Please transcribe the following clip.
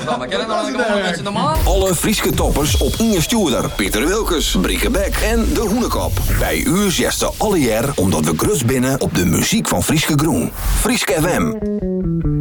van me. Ken je nog een beetje normaal? Alle Frieske toppers op Inge Stuurder, Pieter Wilkes, Brieke Beck en De Hoenekop. Bij u zesten alle jaar omdat we grus binnen op de muziek van Frieske Groen. Frieske FM.